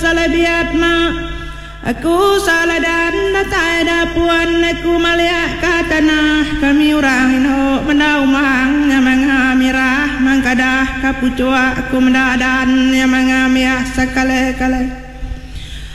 salah biat ma. Aku salah dan tak ada puan. Aku melihat ke tanah. Kami orang ino mendaumang yang mengamirah mangkadah kapucua. Aku mendadan yang mengamiah sekali-kali.